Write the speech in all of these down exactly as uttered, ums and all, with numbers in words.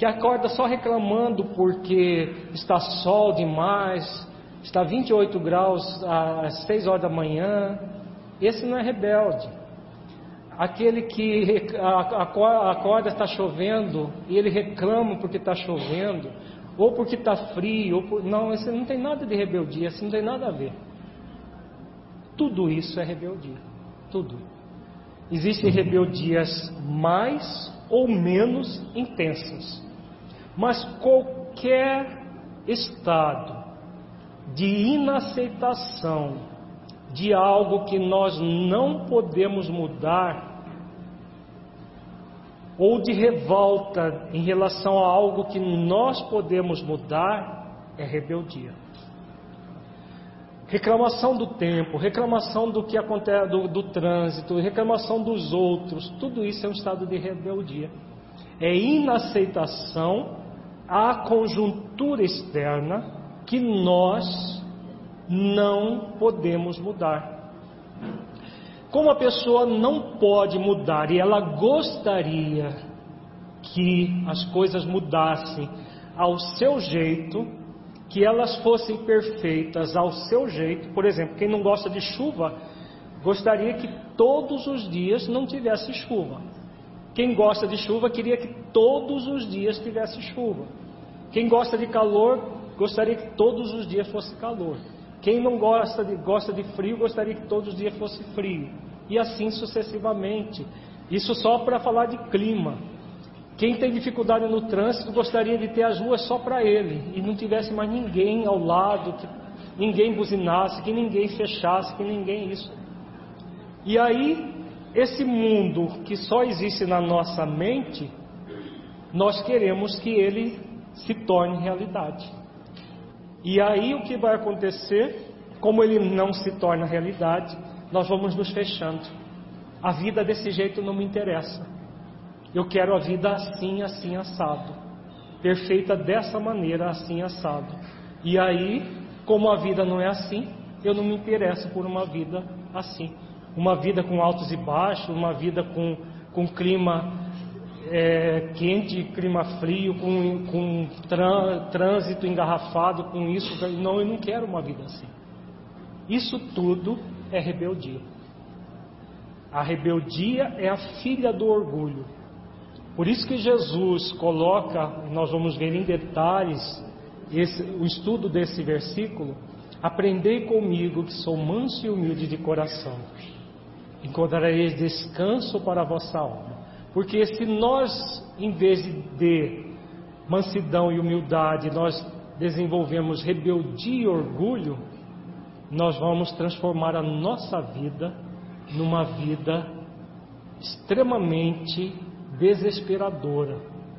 que acorda só reclamando porque está sol demais, está vinte e oito graus às seis horas da manhã, esse não é rebelde. Aquele que acorda, está chovendo, e ele reclama porque está chovendo, ou porque está frio, ou por... não, esse não tem nada de rebeldia, isso não tem nada a ver. Tudo isso é rebeldia, tudo. Existem rebeldias mais ou menos intensas, mas qualquer estado de inaceitação de algo que nós não podemos mudar, ou de revolta em relação a algo que nós podemos mudar, é rebeldia. Reclamação do tempo, reclamação do que acontece, do, do trânsito, reclamação dos outros, tudo isso é um estado de rebeldia. É inaceitação à conjuntura externa que nós não podemos mudar. Como a pessoa não pode mudar e ela gostaria que as coisas mudassem ao seu jeito, que elas fossem perfeitas ao seu jeito. Por exemplo, quem não gosta de chuva, gostaria que todos os dias não tivesse chuva. Quem gosta de chuva, queria que todos os dias tivesse chuva. Quem gosta de calor, gostaria que todos os dias fosse calor. Quem não gosta de, gosta de frio, gostaria que todos os dias fosse frio. E assim sucessivamente. Isso só para falar de clima. Quem tem dificuldade no trânsito gostaria de ter as ruas só para ele e não tivesse mais ninguém ao lado, que ninguém buzinasse, que ninguém fechasse, que ninguém isso. E aí, esse mundo que só existe na nossa mente, nós queremos que ele se torne realidade. E aí o que vai acontecer? Como ele não se torna realidade, nós vamos nos fechando. A vida desse jeito não me interessa. Eu quero a vida assim, assim, assado. Perfeita dessa maneira, assim, assado. E aí, como a vida não é assim, eu não me interesso por uma vida assim. Uma vida com altos e baixos, uma vida com, com clima é, quente, clima frio, com, com trân, trânsito engarrafado, com isso. Não, eu não quero uma vida assim. Isso tudo é rebeldia. A rebeldia é a filha do orgulho. Por isso que Jesus coloca, nós vamos ver em detalhes esse, o estudo desse versículo: aprendei comigo que sou manso e humilde de coração, encontrareis descanso para a vossa alma. Porque se nós, em vez de mansidão e humildade, nós desenvolvemos rebeldia e orgulho, nós vamos transformar a nossa vida numa vida extremamente desesperadora,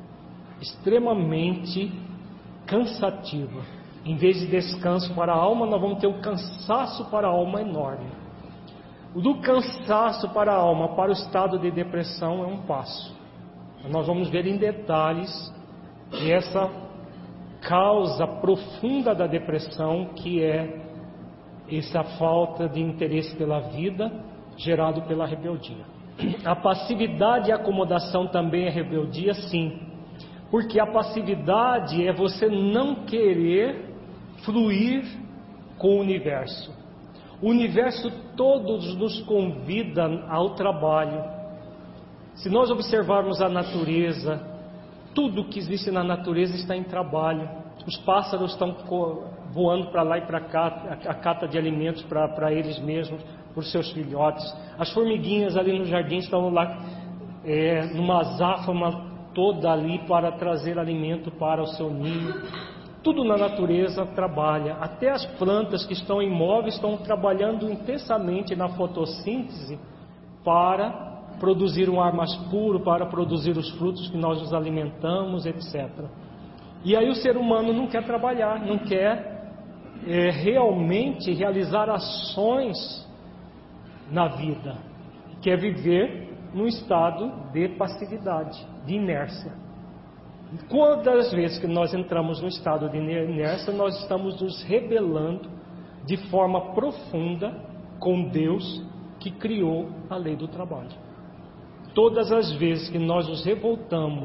extremamente cansativa. Em vez de descanso para a alma, nós vamos ter um cansaço para a alma enorme. O do cansaço para a alma para o estado de depressão é um passo. Nós vamos ver em detalhes essa causa profunda da depressão, que é essa falta de interesse pela vida gerado pela rebeldia. A passividade e a acomodação também é rebeldia, sim. Porque a passividade é você não querer fluir com o universo. O universo todo nos convida ao trabalho. Se nós observarmos a natureza, tudo que existe na natureza está em trabalho. Os pássaros estão voando para lá e para cá, a cata de alimentos para eles mesmos, por seus filhotes. As formiguinhas ali no jardim estão lá é, numa azáfama toda ali para trazer alimento para o seu ninho. Tudo na natureza trabalha. Até as plantas que estão imóveis estão trabalhando intensamente na fotossíntese para produzir um ar mais puro, para produzir os frutos que nós nos alimentamos, etcétera. E aí o ser humano não quer trabalhar, não quer é, realmente realizar ações na vida, quer viver num estado de passividade, de inércia. Quantas vezes que nós entramos no estado de inércia, nós estamos nos rebelando de forma profunda com Deus que criou a lei do trabalho. Todas as vezes que nós nos revoltamos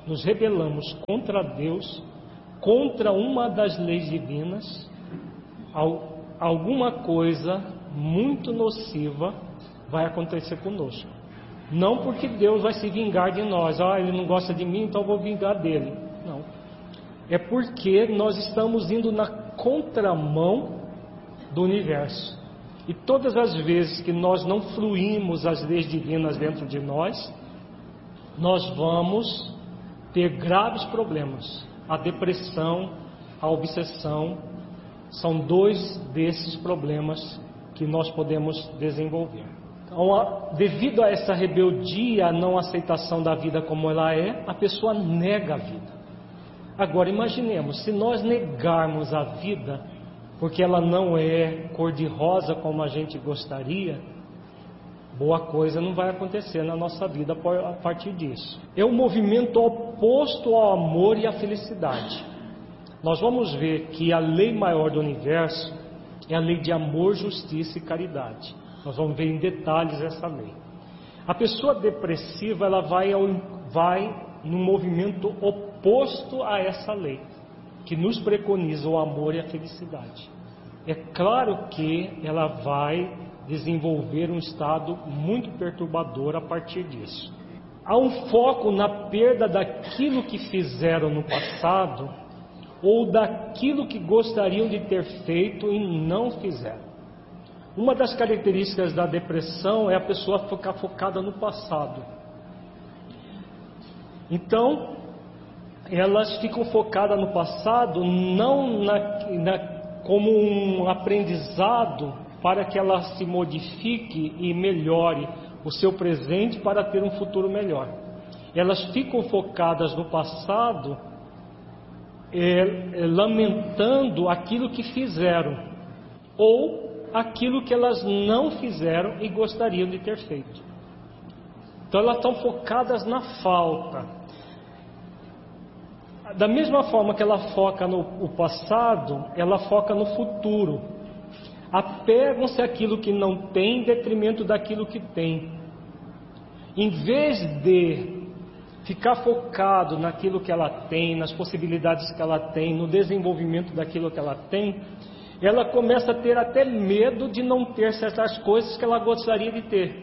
nos rebelamos contra Deus, contra uma das leis divinas, alguma coisa muito nociva vai acontecer conosco. Não porque Deus vai se vingar de nós, ah, ele não gosta de mim, então eu vou vingar dele. Não. É porque nós estamos indo na contramão do universo. E todas as vezes que nós não fluímos as leis divinas dentro de nós, nós vamos ter graves problemas. A depressão, a obsessão, são dois desses problemas que nós podemos desenvolver. Então, devido a essa rebeldia, a não aceitação da vida como ela é, a pessoa nega a vida. Agora imaginemos, se nós negarmos a vida, porque ela não é cor-de-rosa como a gente gostaria, boa coisa não vai acontecer na nossa vida a partir disso. É um movimento oposto ao amor e à felicidade. Nós vamos ver que a lei maior do universo é a lei de amor, justiça e caridade. Nós vamos ver em detalhes essa lei. A pessoa depressiva, ela vai, ao, vai no movimento oposto a essa lei, que nos preconiza o amor e a felicidade. É claro que ela vai desenvolver um estado muito perturbador a partir disso. Há um foco na perda daquilo que fizeram no passado, ou daquilo que gostariam de ter feito e não fizeram. Uma das características da depressão é a pessoa ficar focada no passado. Então, elas ficam focadas no passado, não na, na, como um aprendizado para que ela se modifique e melhore o seu presente para ter um futuro melhor. Elas ficam focadas no passado, é, é, lamentando aquilo que fizeram, ou aquilo que elas não fizeram e gostariam de ter feito. Então elas estão focadas na falta. Da mesma forma que ela foca no o passado, ela foca no futuro. Apegam-se àquilo que não tem em detrimento daquilo que tem. Em vez de ficar focado naquilo que ela tem, nas possibilidades que ela tem, no desenvolvimento daquilo que ela tem, ela começa a ter até medo de não ter certas coisas que ela gostaria de ter.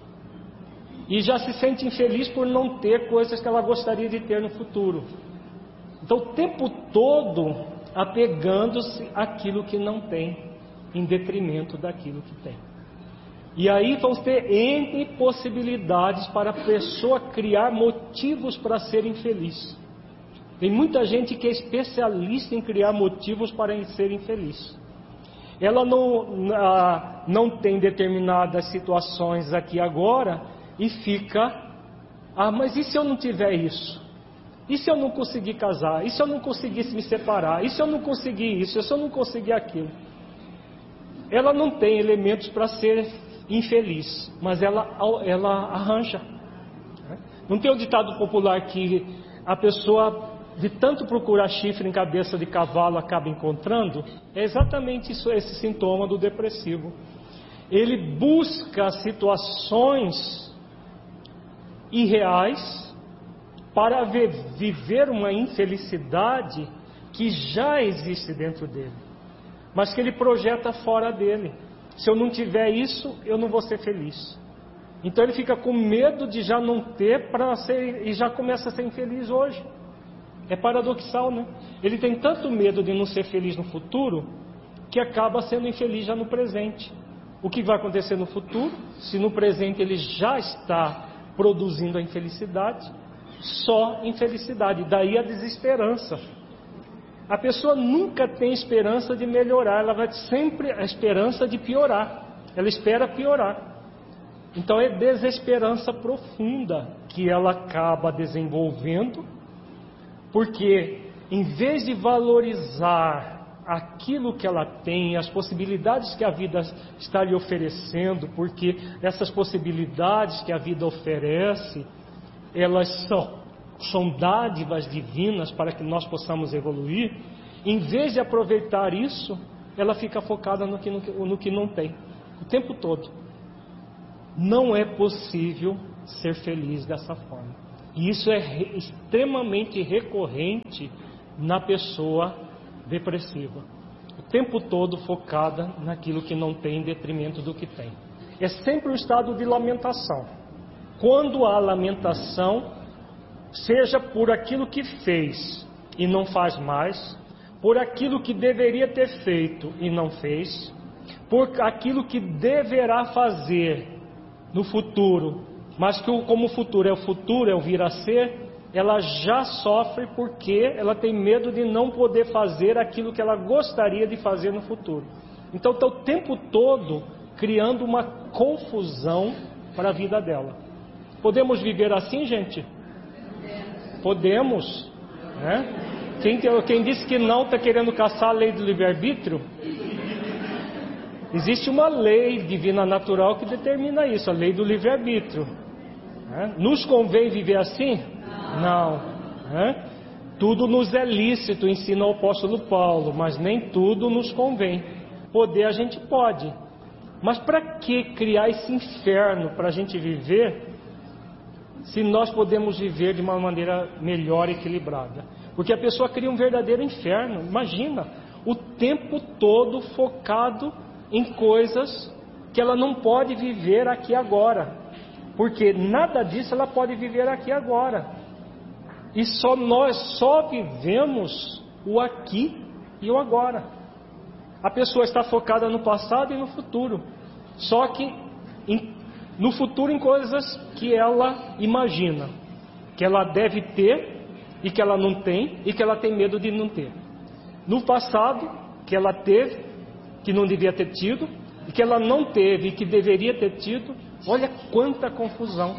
E já se sente infeliz por não ter coisas que ela gostaria de ter no futuro. Então, o tempo todo apegando-se àquilo que não tem, em detrimento daquilo que tem. E aí vão ter N possibilidades para a pessoa criar motivos para ser infeliz. Tem muita gente que é especialista em criar motivos para ser infeliz. Ela não, não tem determinadas situações aqui agora e fica, ah, mas e se eu não tiver isso? E se eu não conseguir casar? E se eu não conseguisse me separar? E se eu não conseguir isso? E se eu não conseguir aquilo? Ela não tem elementos para ser infeliz, mas ela, ela arranja. Não tem o ditado popular que a pessoa, de tanto procurar chifre em cabeça de cavalo, acaba encontrando? É exatamente isso, esse sintoma do depressivo. Ele busca situações irreais para viver uma infelicidade que já existe dentro dele, mas que ele projeta fora dele. Se eu não tiver isso, eu não vou ser feliz. Então ele fica com medo de já não ter para ser, e já começa a ser infeliz hoje. É paradoxal, né? Ele tem tanto medo de não ser feliz no futuro, que acaba sendo infeliz já no presente. O que vai acontecer no futuro, se no presente ele já está produzindo a infelicidade? Só infelicidade, daí a desesperança. A pessoa nunca tem esperança de melhorar, ela vai sempre a esperança de piorar, ela espera piorar. Então é desesperança profunda que ela acaba desenvolvendo, porque em vez de valorizar aquilo que ela tem, as possibilidades que a vida está lhe oferecendo, porque essas possibilidades que a vida oferece, elas são, são dádivas divinas para que nós possamos evoluir. Em vez de aproveitar isso, ela fica focada no que, no, no que não tem, o tempo todo. Não é possível ser feliz dessa forma. E isso é re- extremamente recorrente na pessoa depressiva. O tempo todo focada naquilo que não tem em detrimento do que tem. É sempre um estado de lamentação. Quando há lamentação, seja por aquilo que fez e não faz mais, por aquilo que deveria ter feito e não fez, por aquilo que deverá fazer no futuro, mas que como o futuro é o futuro, é o vir a ser, ela já sofre porque ela tem medo de não poder fazer aquilo que ela gostaria de fazer no futuro. Então está o tempo todo criando uma confusão para a vida dela. Podemos viver assim, gente? Podemos, né? Quem, quem disse que não está querendo caçar a lei do livre-arbítrio? Existe uma lei divina natural que determina isso, a lei do livre-arbítrio. Né? Nos convém viver assim? Não. Né? Tudo nos é lícito, ensina o apóstolo Paulo, mas nem tudo nos convém. Poder a gente pode. Mas para que criar esse inferno para a gente viver, se nós podemos viver de uma maneira melhor, equilibrada? Porque a pessoa cria um verdadeiro inferno. Imagina, o tempo todo focado em coisas que ela não pode viver aqui agora, porque nada disso ela pode viver aqui agora, e só nós só vivemos o aqui e o agora. A pessoa está focada no passado e no futuro, só que em, no futuro em coisas que ela imagina, que ela deve ter e que ela não tem, e que ela tem medo de não ter. No passado, que ela teve, que não devia ter tido, e que ela não teve e que deveria ter tido. Olha quanta confusão.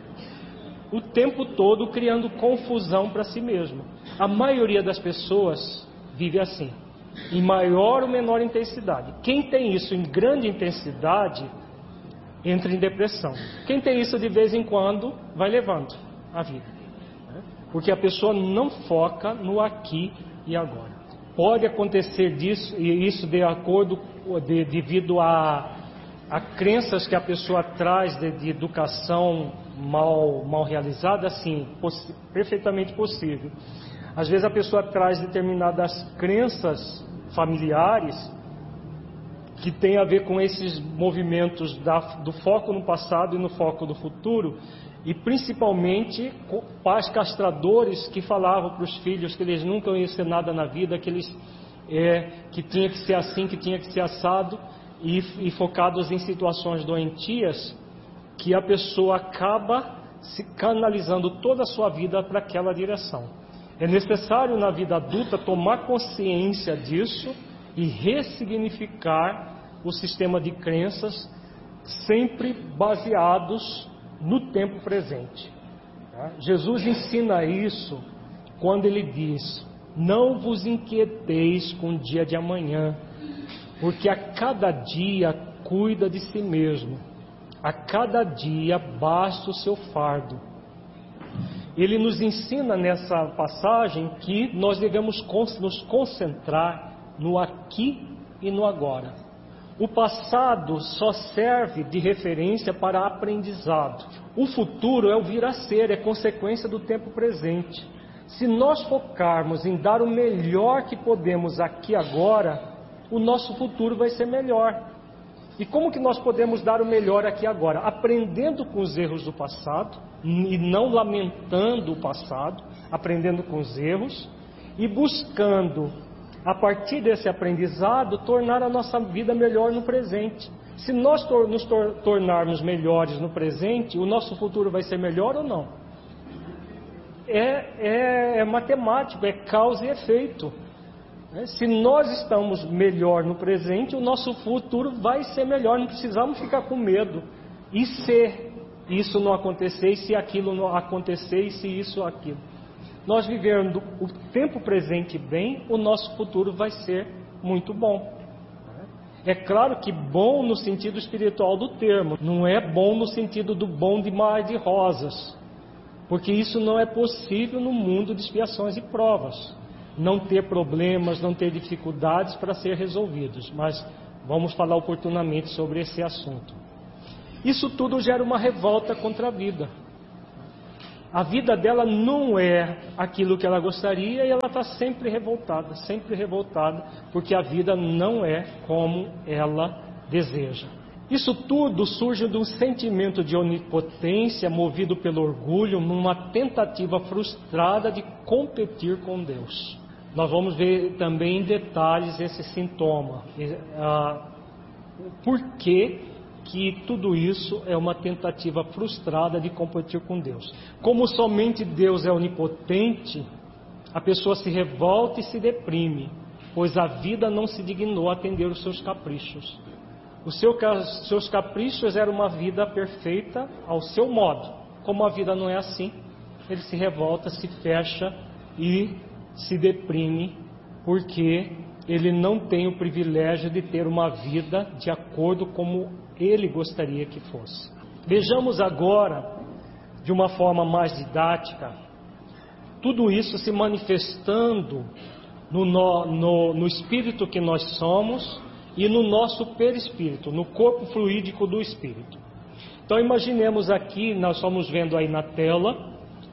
O tempo todo criando confusão para si mesmo. A maioria das pessoas vive assim, em maior ou menor intensidade. Quem tem isso em grande intensidade entra em depressão. Quem tem isso de vez em quando vai levando a vida, porque a pessoa não foca no aqui e agora. Pode acontecer disso, e isso de acordo, de, devido a, a crenças que a pessoa traz de, de educação mal, mal realizada, sim, poss, perfeitamente possível. Às vezes a pessoa traz determinadas crenças familiares que tem a ver com esses movimentos da, do foco no passado e no foco do futuro, e principalmente pais castradores que falavam para os filhos que eles nunca iam ser nada na vida, que eles é, que tinha que ser assim, que tinha que ser assado, e, e focados em situações doentias, que a pessoa acaba se canalizando toda a sua vida para aquela direção. É necessário na vida adulta tomar consciência disso e ressignificar o sistema de crenças, sempre baseados no tempo presente. Jesus ensina isso quando ele diz: não vos inquieteis com o dia de amanhã, porque a cada dia cuida de si mesmo, a cada dia basta o seu fardo. Ele nos ensina nessa passagem que nós devemos nos concentrar no aqui e no agora. O passado só serve de referência para aprendizado. O futuro é o vir a ser, é consequência do tempo presente. Se nós focarmos em dar o melhor que podemos aqui agora, o nosso futuro vai ser melhor. E como que nós podemos dar o melhor aqui agora? Aprendendo com os erros do passado, e não lamentando o passado, aprendendo com os erros, e buscando, a partir desse aprendizado, tornar a nossa vida melhor no presente. Se nós tor- nos tor- tornarmos melhores no presente, o nosso futuro vai ser melhor ou não? É, é, é matemático, é causa e efeito. Se nós estamos melhor no presente, o nosso futuro vai ser melhor. Não precisamos ficar com medo. E se isso não acontecer, e se aquilo não acontecer, e se isso ou aquilo. Nós vivendo o tempo presente bem, o nosso futuro vai ser muito bom. É claro que bom no sentido espiritual do termo, não é bom no sentido do bom de mar de rosas, porque isso não é possível no mundo de expiações e provas. Não ter problemas, não ter dificuldades para ser resolvidos, mas vamos falar oportunamente sobre esse assunto. Isso tudo gera uma revolta contra a vida. a vida dela não é aquilo que ela gostaria e ela está sempre revoltada, sempre revoltada, porque a vida não é como ela deseja. Isso tudo surge de um sentimento de onipotência movido pelo orgulho, numa tentativa frustrada de competir com Deus. Nós vamos ver também em detalhes esse sintoma. Ah, por que que tudo isso é uma tentativa frustrada de competir com Deus? Como somente Deus é onipotente, a pessoa se revolta e se deprime, pois a vida não se dignou a atender os seus caprichos. Os seu, seus caprichos eram uma vida perfeita ao seu modo. Como a vida não é assim, ele se revolta, se fecha e se deprime, porque ele não tem o privilégio de ter uma vida de acordo como ele gostaria que fosse. Vejamos agora, de uma forma mais didática, tudo isso se manifestando no, no, no espírito que nós somos e no nosso perispírito, no corpo fluídico do espírito. Então imaginemos aqui, nós estamos vendo aí na tela,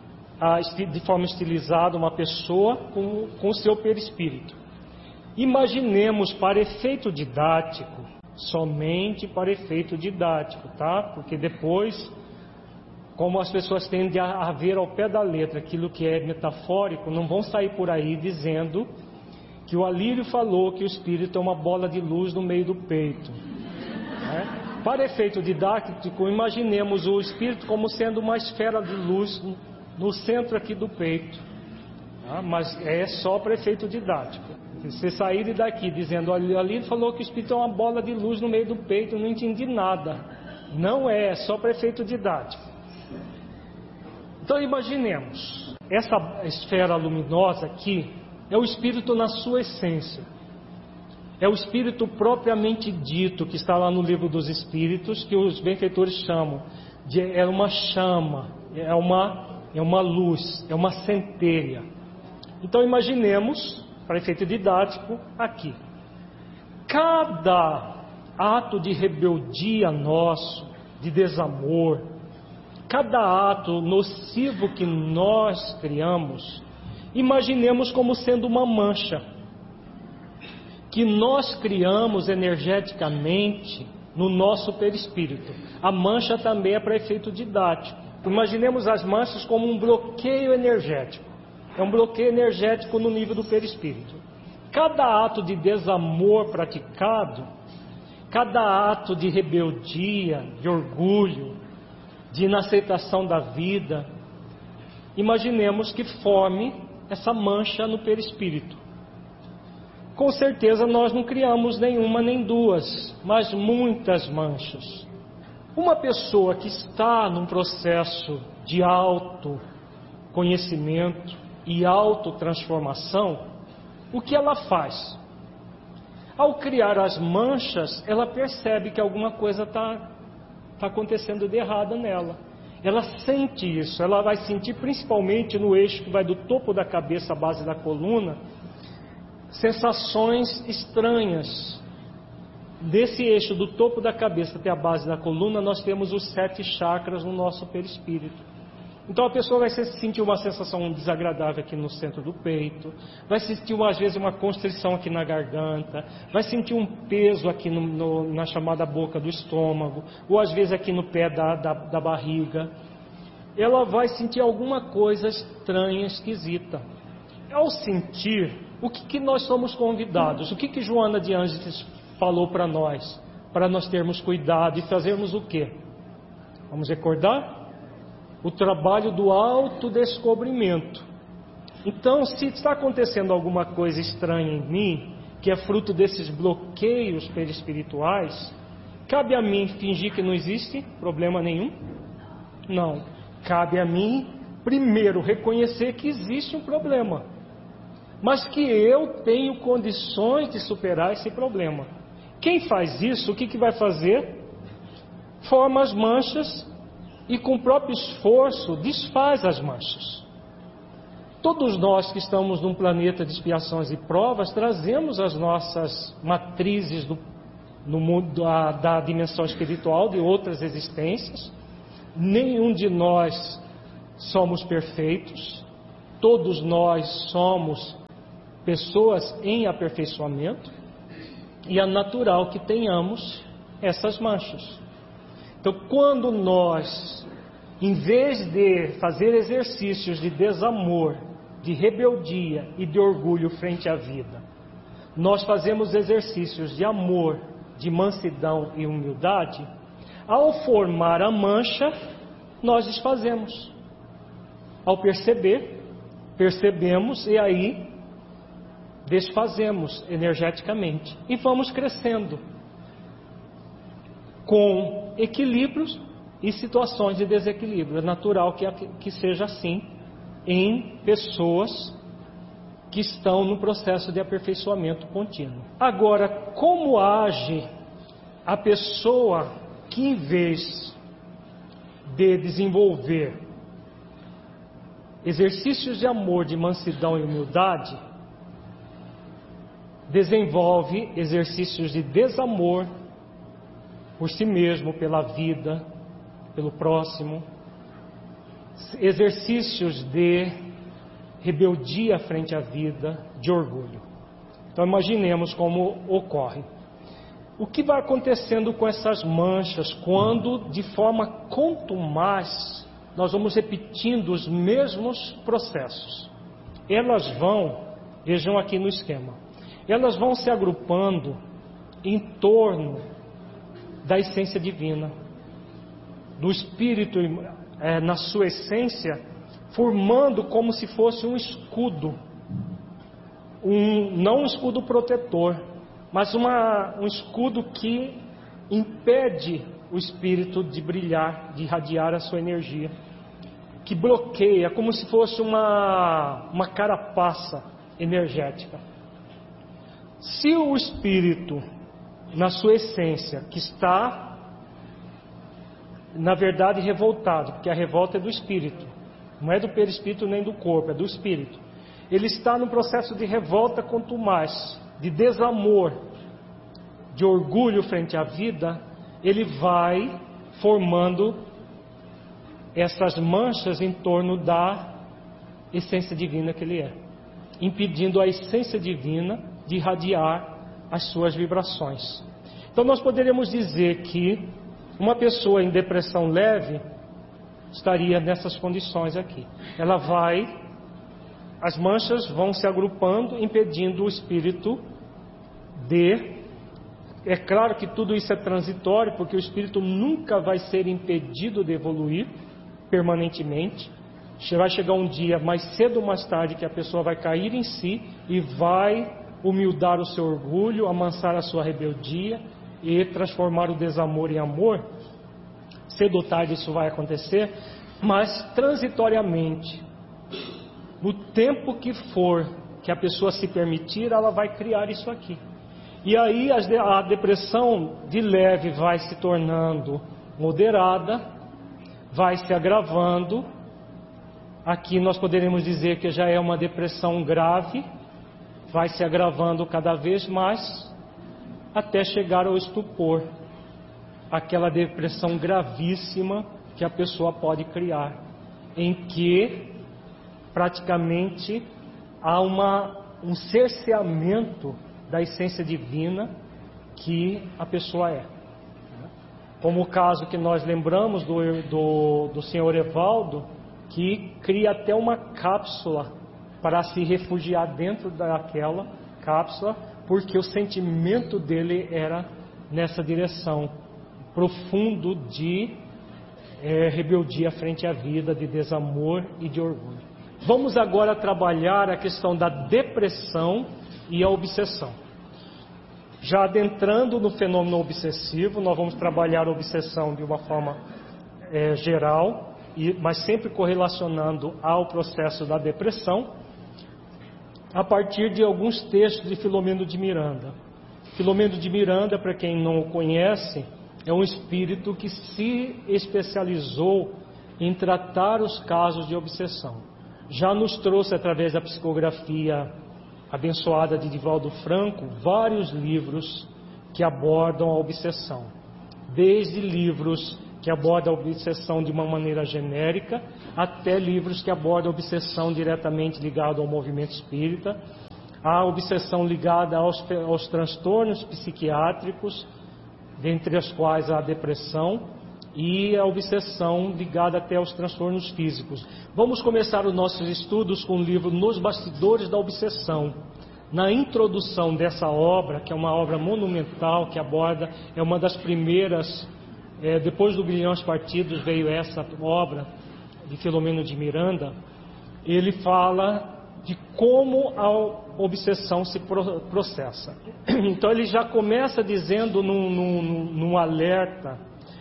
de forma estilizada, uma pessoa com, com o seu perispírito. Imaginemos, para efeito didático, somente para efeito didático, tá? Porque depois, como as pessoas tendem a, a ver ao pé da letra aquilo que é metafórico, não vão sair por aí dizendo que o Alírio falou que o espírito é uma bola de luz no meio do peito, né? Para efeito didático, imaginemos o espírito como sendo uma esfera de luz no centro aqui do peito, tá? Mas é só para efeito didático. Se você sair daqui dizendo, olha, o Alírio falou que o espírito é uma bola de luz no meio do peito, eu não entendi nada. Não é, é só para efeito didático. Então imaginemos, essa esfera luminosa aqui é o espírito na sua essência. É o espírito propriamente dito, que está lá no livro dos espíritos, que os benfeitores chamam de é uma chama, é uma, é uma luz, é uma centelha. Então imaginemos, para efeito didático, aqui. Cada ato de rebeldia nosso, de desamor, cada ato nocivo que nós criamos, imaginemos como sendo uma mancha que nós criamos energeticamente no nosso perispírito. A mancha também é para efeito didático. Imaginemos as manchas como um bloqueio energético. É um bloqueio energético no nível do perispírito. Cada ato de desamor praticado, cada ato de rebeldia, de orgulho, de inaceitação da vida, imaginemos que forme essa mancha no perispírito. Com certeza nós não criamos nenhuma nem duas, mas muitas manchas. Uma pessoa que está num processo de autoconhecimento e autotransformação, o que ela faz? Ao criar as manchas, ela percebe que alguma coisa está tá acontecendo de errado nela. Ela sente isso, ela vai sentir principalmente no eixo que vai do topo da cabeça à base da coluna, sensações estranhas. Desse eixo do topo da cabeça até a base da coluna, nós temos os sete chakras no nosso perispírito. Então a pessoa vai sentir uma sensação desagradável aqui no centro do peito, vai sentir às vezes uma constrição aqui na garganta, vai sentir um peso aqui no, no, na chamada boca do estômago, ou às vezes aqui no pé da, da, da barriga. Ela vai sentir alguma coisa estranha, esquisita. Ao sentir, o que, que nós somos convidados? O que, que Joana de Ângeles falou para nós? Para nós termos cuidado e fazermos o quê? Vamos recordar? O trabalho do autodescobrimento. Então, se está acontecendo alguma coisa estranha em mim, que é fruto desses bloqueios perispirituais, cabe a mim fingir que não existe problema nenhum? Não. Cabe a mim, primeiro, reconhecer que existe um problema, mas que eu tenho condições de superar esse problema. Quem faz isso, o que, que vai fazer? Forma as manchas e com o próprio esforço desfaz as manchas. Todos nós que estamos num planeta de expiações e provas, trazemos as nossas matrizes do, no mundo da, da dimensão espiritual de outras existências. Nenhum de nós somos perfeitos, todos nós somos pessoas em aperfeiçoamento, e é natural que tenhamos essas manchas. Então, quando nós, em vez de fazer exercícios de desamor, de rebeldia e de orgulho frente à vida, nós fazemos exercícios de amor, de mansidão e humildade, ao formar a mancha, nós desfazemos. Ao perceber, percebemos e aí desfazemos energeticamente e vamos crescendo com equilíbrios e situações de desequilíbrio. É natural que, que seja assim em pessoas que estão no processo de aperfeiçoamento contínuo. Agora, como age a pessoa que, em vez de desenvolver exercícios de amor, de mansidão e humildade, desenvolve exercícios de desamor por si mesmo, pela vida, pelo próximo, exercícios de rebeldia frente à vida, de orgulho. Então imaginemos como ocorre. O que vai acontecendo com essas manchas quando, de forma contumaz, nós vamos repetindo os mesmos processos? Elas vão, vejam aqui no esquema, elas vão se agrupando em torno da essência divina, do Espírito é, na sua essência, formando como se fosse um escudo, um, não um escudo protetor, mas uma, um escudo que impede o Espírito de brilhar, de irradiar a sua energia, que bloqueia, como se fosse uma, uma carapaça energética. Se o Espírito, na sua essência, que está, na verdade, revoltado, porque a revolta é do Espírito, não é do perispírito nem do corpo, é do Espírito. Ele está no processo de revolta contumaz, de desamor, de orgulho frente à vida. Ele vai formando essas manchas em torno da essência divina que ele é, impedindo a essência divina de irradiar as suas vibrações. Então nós poderíamos dizer que uma pessoa em depressão leve estaria nessas condições aqui. Ela vai, as manchas vão se agrupando, impedindo o espírito de... É claro que tudo isso é transitório, porque o espírito nunca vai ser impedido de evoluir permanentemente. Vai chegar um dia, mais cedo ou mais tarde, que a pessoa vai cair em si e vai humildar o seu orgulho, amansar a sua rebeldia e transformar o desamor em amor. Cedo ou tarde isso vai acontecer, mas transitoriamente, no tempo que for que a pessoa se permitir, ela vai criar isso aqui. E aí a depressão de leve vai se tornando moderada, vai se agravando. Aqui nós poderíamos dizer que já é uma depressão grave, vai se agravando cada vez mais, até chegar ao estupor, aquela depressão gravíssima que a pessoa pode criar, em que praticamente há uma, um cerceamento da essência divina que a pessoa é. Como o caso que nós lembramos do, do, do senhor Evaldo, que cria até uma cápsula para se refugiar dentro daquela cápsula, porque o sentimento dele era nessa direção, profundo de é, rebeldia frente à vida, de desamor e de orgulho. Vamos agora trabalhar a questão da depressão e a obsessão. Já adentrando no fenômeno obsessivo, nós vamos trabalhar a obsessão de uma forma é, geral, e, mas sempre correlacionando ao processo da depressão, a partir de alguns textos de Filomeno de Miranda. Filomeno de Miranda, para quem não o conhece, é um espírito que se especializou em tratar os casos de obsessão. Já nos trouxe, através da psicografia abençoada de Divaldo Franco, vários livros que abordam a obsessão. Desde livros que abordam a obsessão de uma maneira genérica, até livros que abordam a obsessão diretamente ligada ao movimento espírita, a obsessão ligada aos, aos transtornos psiquiátricos, dentre as quais a depressão, e a obsessão ligada até aos transtornos físicos. Vamos começar os nossos estudos com o livro Nos Bastidores da Obsessão. Na introdução dessa obra, que é uma obra monumental, que aborda, é uma das primeiras, é, depois do Grilhões Partidos veio essa obra de Filomeno de Miranda, ele fala de como a obsessão se processa. Então ele já começa dizendo num, num, num alerta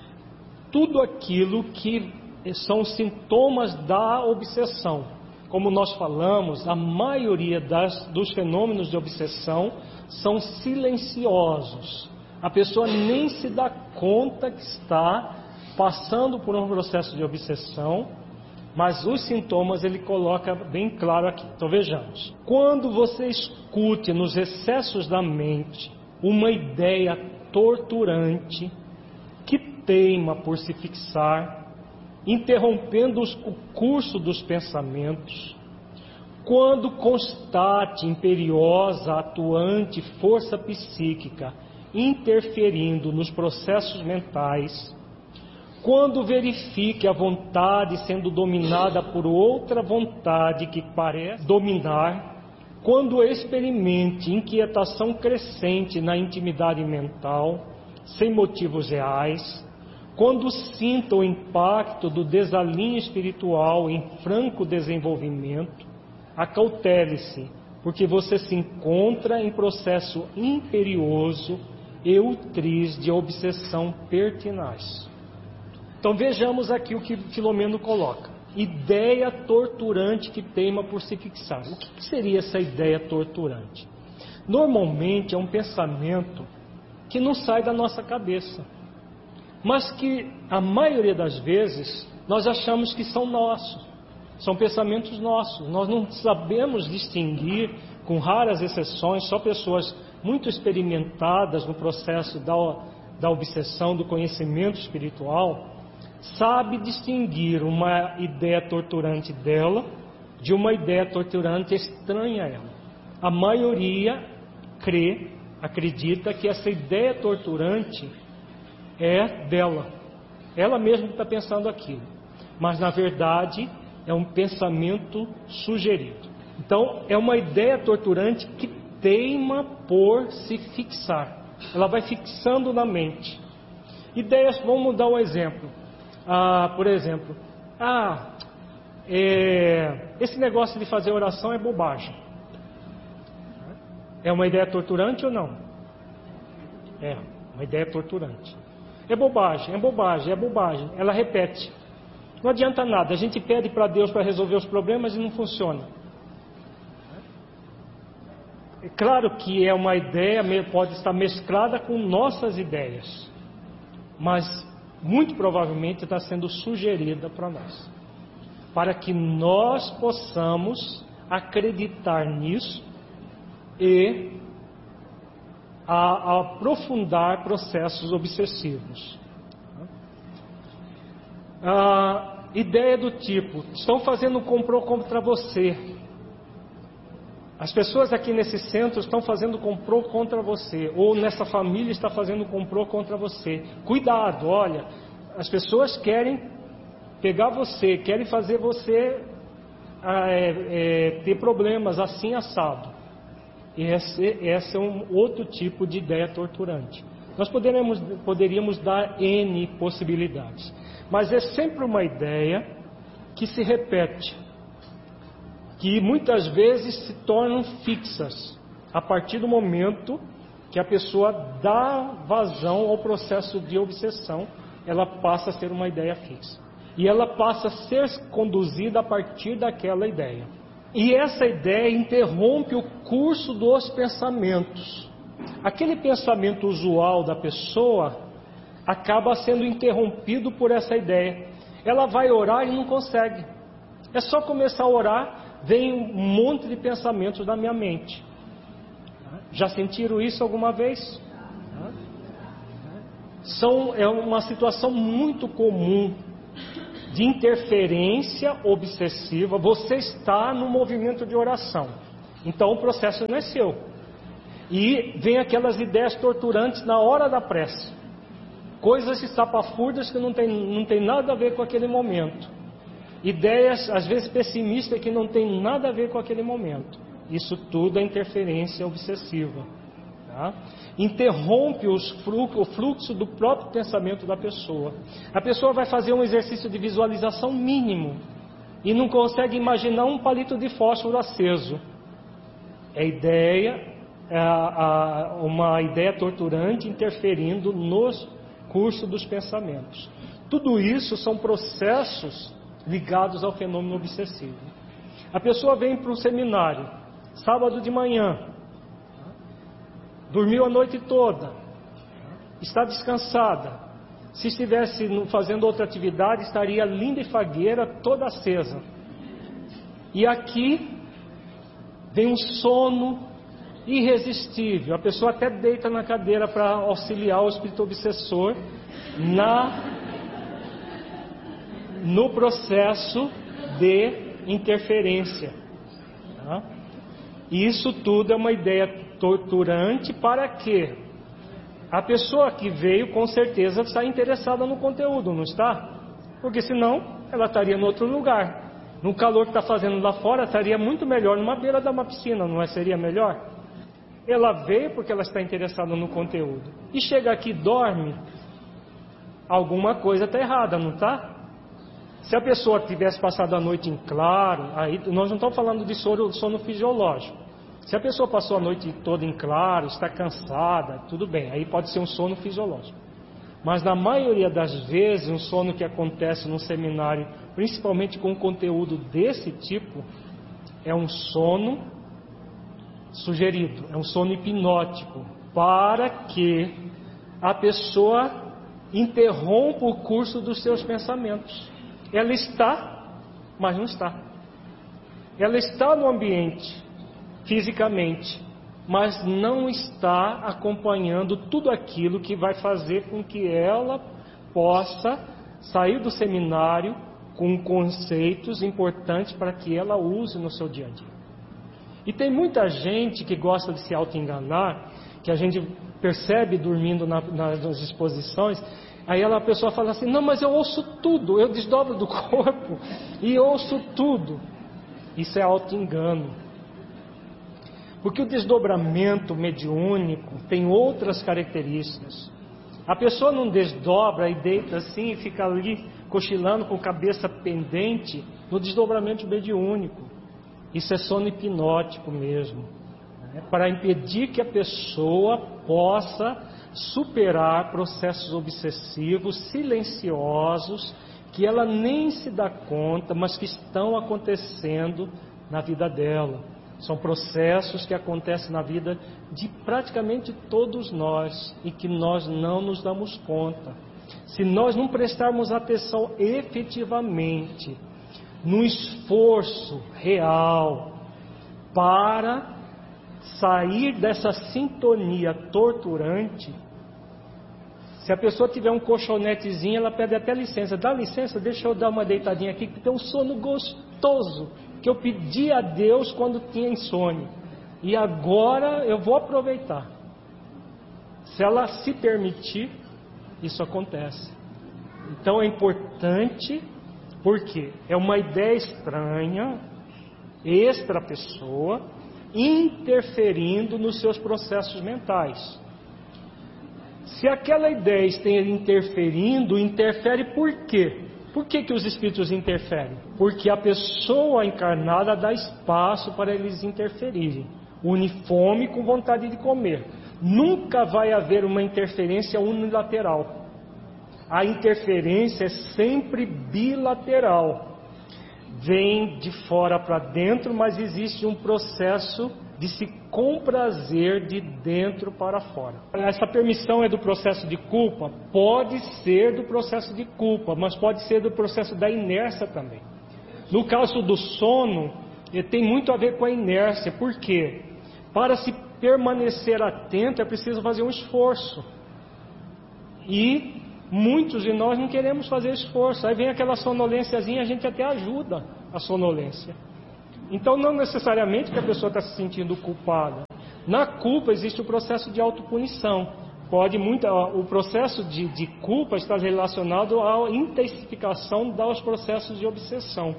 tudo aquilo que são sintomas da obsessão. Como nós falamos, a maioria das, dos fenômenos de obsessão são silenciosos. A pessoa nem se dá conta que está passando por um processo de obsessão, mas os sintomas ele coloca bem claro aqui. Então vejamos. Quando você escute nos excessos da mente uma ideia torturante que teima por se fixar, interrompendo o curso dos pensamentos, quando constate imperiosa, atuante força psíquica interferindo nos processos mentais, quando verifique a vontade sendo dominada por outra vontade que parece dominar, quando experimente inquietação crescente na intimidade mental, sem motivos reais, quando sinta o impacto do desalinho espiritual em franco desenvolvimento, acautele-se, porque você se encontra em processo imperioso e ultriz de obsessão pertinaz. Então vejamos aqui o que Filomeno coloca. Ideia torturante que teima por se fixar. O que seria essa ideia torturante? Normalmente é um pensamento que não sai da nossa cabeça, mas que a maioria das vezes nós achamos que são nossos, são pensamentos nossos. Nós não sabemos distinguir, com raras exceções, só pessoas muito experimentadas no processo da, da obsessão, do conhecimento espiritual, sabe distinguir uma ideia torturante dela de uma ideia torturante estranha a ela. A maioria crê, acredita que essa ideia torturante é dela. Ela mesma está pensando aquilo. Mas, na verdade, é um pensamento sugerido. Então, é uma ideia torturante que teima por se fixar. Ela vai fixando na mente. Ideias, vamos dar um exemplo. Ah, por exemplo, ah, é, esse negócio de fazer oração é bobagem. É uma ideia torturante ou não? É, uma ideia torturante. É bobagem, é bobagem, é bobagem. Ela repete. Não adianta nada. A gente pede para Deus para resolver os problemas e não funciona. É claro que é uma ideia, pode estar mesclada com nossas ideias, mas muito provavelmente está sendo sugerida para nós, para que nós possamos acreditar nisso e a, a aprofundar processos obsessivos. A ideia do tipo, estão fazendo um complô contra você. As pessoas aqui nesse centro estão fazendo complô contra você, ou nessa família está fazendo complô contra você. Cuidado, olha, as pessoas querem pegar você, querem fazer você é, é, ter problemas assim assado. E esse, esse é um outro tipo de ideia torturante. Nós poderíamos, poderíamos dar N possibilidades, mas é sempre uma ideia que se repete, que muitas vezes se tornam fixas a partir do momento que a pessoa dá vazão ao processo de obsessão. Ela passa a ser uma ideia fixa e ela passa a ser conduzida a partir daquela ideia, e essa ideia interrompe o curso dos pensamentos. Aquele pensamento usual da pessoa acaba sendo interrompido por essa ideia. Ela vai orar e não consegue. É só começar a orar, vem um monte de pensamentos na minha mente. Já sentiram isso alguma vez? são, é uma situação muito comum de interferência obsessiva. Você está no movimento de oração, então o processo não é seu. E vem aquelas ideias torturantes na hora da prece, coisas estapafúrdias que não tem, não tem nada a ver com aquele momento, ideias às vezes pessimistas que não tem nada a ver com aquele momento. Isso tudo é interferência obsessiva, tá? Interrompe os fluxo, o fluxo do próprio pensamento da pessoa. A pessoa vai fazer um exercício de visualização mínimo e não consegue imaginar um palito de fósforo aceso. É ideia, é a, a, uma ideia torturante interferindo no curso dos pensamentos. Tudo isso são processos ligados ao fenômeno obsessivo. A pessoa vem para um seminário, sábado de manhã, dormiu a noite toda, está descansada. Se estivesse fazendo outra atividade, estaria linda e fagueira, toda acesa. E aqui vem um sono irresistível. A pessoa até deita na cadeira para auxiliar o espírito obsessor na, no processo de interferência. Tá? E isso tudo é uma ideia torturante. Para quê? A pessoa que veio com certeza está interessada no conteúdo, não está? Porque senão ela estaria em outro lugar. No calor que está fazendo lá fora, estaria muito melhor numa beira de uma piscina, não é? Seria melhor? Ela veio porque ela está interessada no conteúdo. E chega aqui e dorme, alguma coisa está errada, não está? Se a pessoa tivesse passado a noite em claro, aí nós não estamos falando de sono, sono fisiológico. Se a pessoa passou a noite toda em claro, está cansada, tudo bem, aí pode ser um sono fisiológico. Mas na maioria das vezes, um sono que acontece num seminário, principalmente com conteúdo desse tipo, é um sono sugerido, é um sono hipnótico, para que a pessoa interrompa o curso dos seus pensamentos. Ela está, mas não está. Ela está no ambiente, fisicamente, mas não está acompanhando tudo aquilo que vai fazer com que ela possa sair do seminário com conceitos importantes para que ela use no seu dia a dia. E tem muita gente que gosta de se auto-enganar, que a gente percebe dormindo na, nas exposições. Aí ela, a pessoa fala assim: não, mas eu ouço tudo, eu desdobro do corpo e ouço tudo. Isso é auto-engano. Porque o desdobramento mediúnico tem outras características. A pessoa não desdobra e deita assim e fica ali cochilando com a cabeça pendente no desdobramento mediúnico. Isso é sono hipnótico mesmo, né? Para impedir que a pessoa possa superar processos obsessivos, silenciosos, que ela nem se dá conta, mas que estão acontecendo na vida dela. São processos que acontecem na vida de praticamente todos nós e que nós não nos damos conta. Se nós não prestarmos atenção efetivamente no esforço real para sair dessa sintonia torturante, se a pessoa tiver um colchonetezinho, ela pede até licença: dá licença, deixa eu dar uma deitadinha aqui, que tem um sono gostoso que eu pedi a Deus quando tinha insônia, e agora eu vou aproveitar. Se ela se permitir, isso acontece. Então é importante, porque é uma ideia estranha, extra pessoa, interferindo nos seus processos mentais. Se aquela ideia esteja interferindo, interfere por quê? Por que que os espíritos interferem? Porque a pessoa encarnada dá espaço para eles interferirem. Une fome com vontade de comer. Nunca vai haver uma interferência unilateral. A interferência é sempre bilateral. Vem de fora para dentro, mas existe um processo de se comprazer de dentro para fora. Essa permissão é do processo de culpa? Pode ser do processo de culpa, mas pode ser do processo da inércia também. No caso do sono, tem muito a ver com a inércia. Por quê? Para se permanecer atento é preciso fazer um esforço. E muitos de nós não queremos fazer esforço. Aí vem aquela sonolênciazinha, a gente até ajuda a sonolência. Então não necessariamente que a pessoa está se sentindo culpada. Na culpa existe o processo de autopunição. Pode muito, o processo de, de culpa está relacionado à intensificação dos processos de obsessão.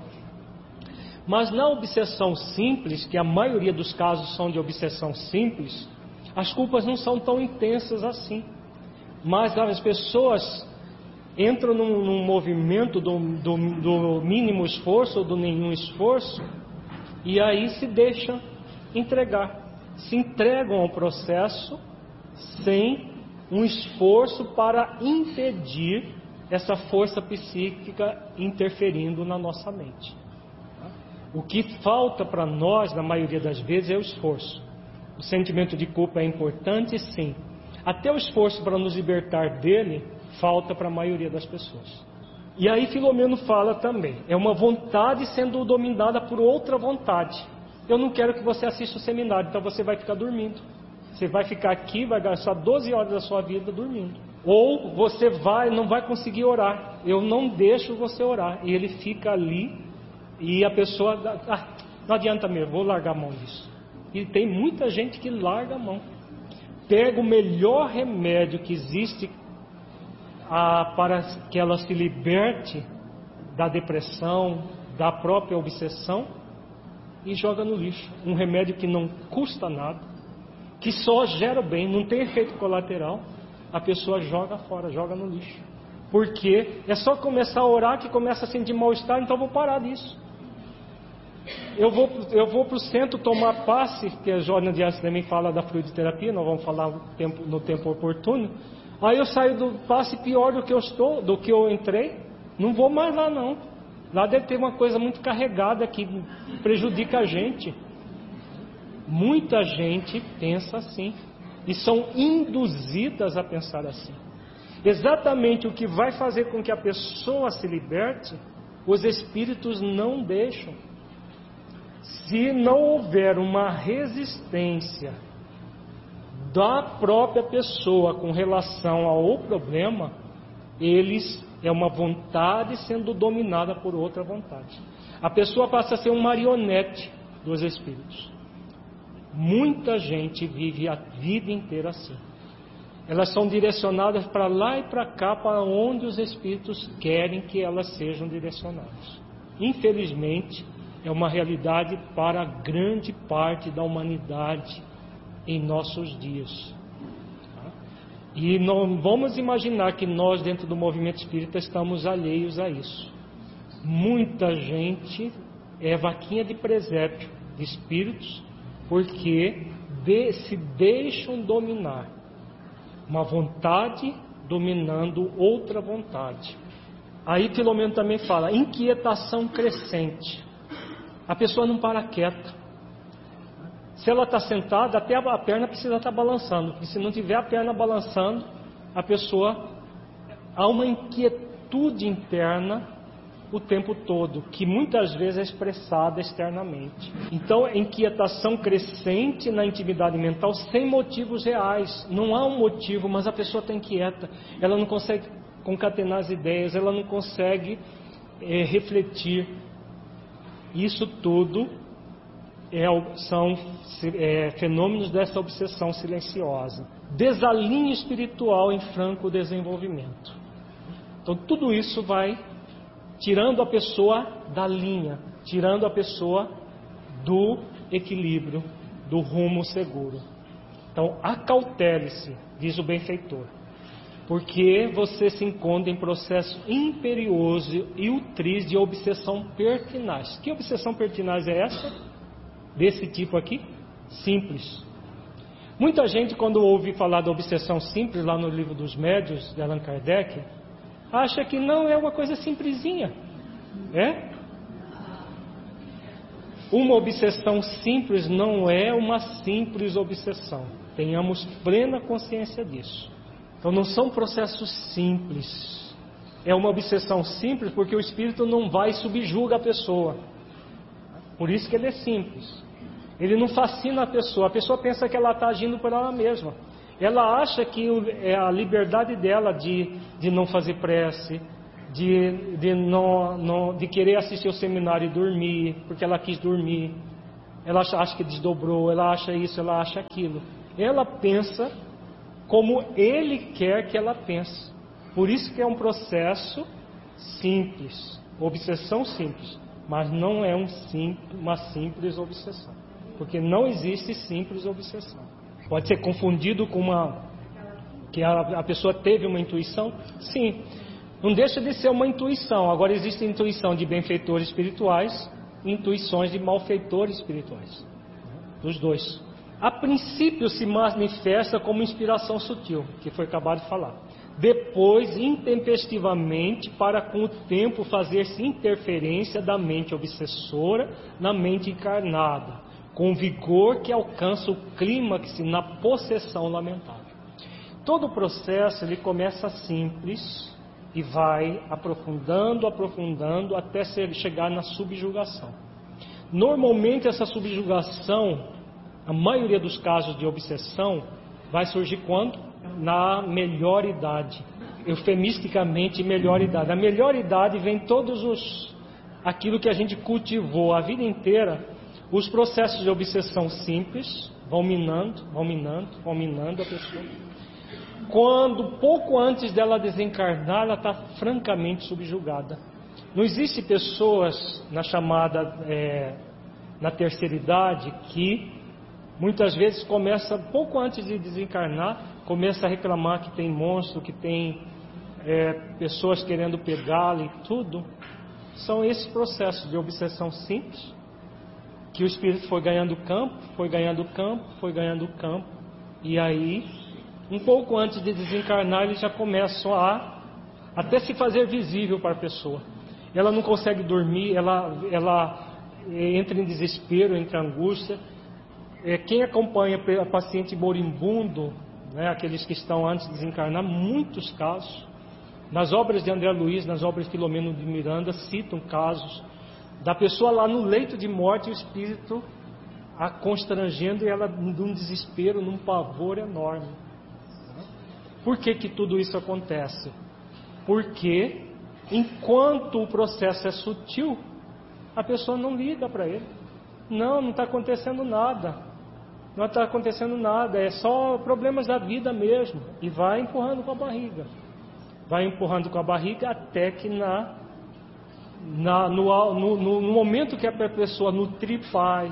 Mas na obsessão simples, que a maioria dos casos são de obsessão simples, as culpas não são tão intensas assim. Mas as pessoas entram num, num movimento do, do, do mínimo esforço ou do nenhum esforço, e aí se deixam entregar, se entregam ao processo sem um esforço para impedir essa força psíquica interferindo na nossa mente. O que falta para nós, na maioria das vezes, é o esforço. O sentimento de culpa é importante, sim. Até o esforço para nos libertar dele falta para a maioria das pessoas. E aí Filomeno fala também, é uma vontade sendo dominada por outra vontade. Eu não quero que você assista o seminário, então você vai ficar dormindo. Você vai ficar aqui, vai gastar doze horas da sua vida dormindo. Ou você vai, não vai conseguir orar. Eu não deixo você orar. E ele fica ali e a pessoa... Ah, não adianta mesmo, vou largar a mão disso. E tem muita gente que larga a mão. Pega o melhor remédio que existe ah, para que ela se liberte da depressão, da própria obsessão, e joga no lixo. Um remédio que não custa nada, que só gera bem, não tem efeito colateral, a pessoa joga fora, joga no lixo. Porque é só começar a orar que começa a sentir mal-estar, então eu vou parar disso. Eu vou, eu vou para o centro tomar passe, que a Jornal de Arte também fala da fluidoterapia, nós vamos falar no tempo, no tempo oportuno. Aí eu saio do passe pior do que eu estou, do que eu entrei, não vou mais lá não. Lá deve ter uma coisa muito carregada que prejudica a gente. Muita gente pensa assim e são induzidas a pensar assim. Exatamente o que vai fazer com que a pessoa se liberte, os espíritos não deixam. Se não houver uma resistência da própria pessoa com relação ao problema, eles é uma vontade sendo dominada por outra vontade. A pessoa passa a ser um marionete dos espíritos. Muita gente vive a vida inteira assim. Elas são direcionadas para lá e para cá, para onde os espíritos querem que elas sejam direcionadas. Infelizmente, é uma realidade para grande parte da humanidade em nossos dias. E não vamos imaginar que nós, dentro do movimento espírita, estamos alheios a isso. Muita gente é vaquinha de presépio de espíritos, porque de, se deixam dominar. Uma vontade dominando outra vontade. Aí Filomeno também fala, inquietação crescente. A pessoa não para quieta. Se ela está sentada, até a perna precisa estar balançando. Porque se não tiver a perna balançando, a pessoa... Há uma inquietude interna o tempo todo, que muitas vezes é expressada externamente. Então, é inquietação crescente na intimidade mental, sem motivos reais. Não há um motivo, mas a pessoa está inquieta. Ela não consegue concatenar as ideias, ela não consegue é, refletir. Isso tudo é, são é, fenômenos dessa obsessão silenciosa. Desalinho espiritual em franco desenvolvimento. Então tudo isso vai tirando a pessoa da linha, tirando a pessoa do equilíbrio, do rumo seguro. Então acautele-se, diz o benfeitor, porque você se encontra em processo imperioso e ultriz de obsessão pertinaz. Que obsessão pertinaz é essa? Desse tipo aqui? Simples. Muita gente, quando ouve falar da obsessão simples, lá no livro dos médiuns, de Allan Kardec, acha que não é uma coisa simplesinha. É? Uma obsessão simples não é uma simples obsessão. Tenhamos plena consciência disso. Então não são processos simples. É uma obsessão simples porque o espírito não vai e subjuga a pessoa. Por isso que ele é simples. Ele não fascina a pessoa. A pessoa pensa que ela está agindo por ela mesma. Ela acha que é a liberdade dela de, de não fazer prece, de, de, não, não, de querer assistir ao seminário e dormir, porque ela quis dormir. Ela acha, acha que desdobrou, ela acha isso, ela acha aquilo. Ela pensa como ele quer que ela pense. Por isso que é um processo simples, obsessão simples, mas não é um simples, uma simples obsessão, porque não existe simples obsessão. Pode ser confundido com uma que a, a pessoa teve uma intuição, sim, não deixa de ser uma intuição. Agora existe intuição de benfeitores espirituais e intuições de malfeitores espirituais, dos dois. A princípio se manifesta como inspiração sutil, que foi acabado de falar. Depois, intempestivamente, para com o tempo fazer-se interferência da mente obsessora na mente encarnada, com vigor que alcança o clímax na possessão lamentável. Todo o processo ele começa simples e vai aprofundando, aprofundando até chegar na subjugação. Normalmente essa subjugação, a maioria dos casos de obsessão, vai surgir quando? Na melhor idade, eufemisticamente melhor idade. A melhor idade vem todos os aquilo que a gente cultivou a vida inteira. Os processos de obsessão simples vão minando, vão minando, vão minando a pessoa. Quando pouco antes dela desencarnar, ela está francamente subjugada. Não existe pessoas na chamada é, na terceira idade que muitas vezes começa pouco antes de desencarnar, começa a reclamar que tem monstro, que tem é, pessoas querendo pegá-la e tudo. São esses processos de obsessão simples que o espírito foi ganhando campo, foi ganhando campo, foi ganhando campo, e aí, um pouco antes de desencarnar, eles já começam a até se fazer visível para a pessoa. Ela não consegue dormir, ela, ela entra em desespero, entra em angústia. É, quem acompanha a paciente moribundo, né, aqueles que estão antes de desencarnar, muitos casos, nas obras de André Luiz, nas obras de Filomeno de Miranda, citam casos da pessoa lá no leito de morte e o espírito a constrangendo e ela num desespero, num pavor enorme. Por que que tudo isso acontece? Porque enquanto o processo é sutil, a pessoa não liga para ele. Não, não está acontecendo nada. Não está acontecendo nada, é só problemas da vida mesmo. E vai empurrando com a barriga. Vai empurrando com a barriga até que na, na, no, no, no momento que a pessoa nutrir paz,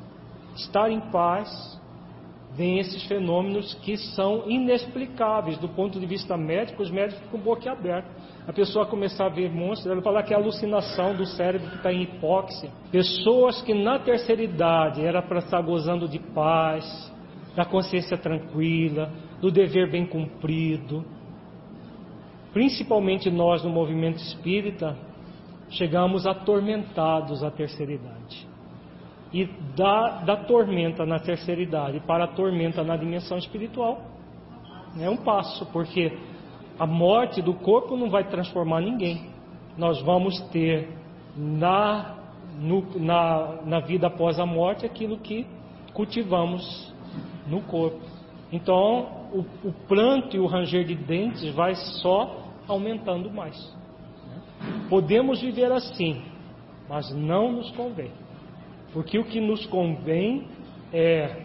estar em paz, vem esses fenômenos que são inexplicáveis. Do ponto de vista médico, os médicos ficam boquiabertos. A pessoa começar a ver monstros, ela vai falar que é alucinação do cérebro que está em hipóxia. Pessoas que na terceira idade era para estar gozando de paz, da consciência tranquila, do dever bem cumprido. Principalmente nós no movimento espírita, chegamos atormentados à terceira idade. E da, da tormenta na terceira idade para a tormenta na dimensão espiritual é um passo, porque a morte do corpo não vai transformar ninguém. Nós vamos ter na, no, na, na vida após a morte aquilo que cultivamos no corpo. Então o, o pranto e o ranger de dentes vai só aumentando mais. Podemos viver assim, mas não nos convém. Porque o que nos convém é,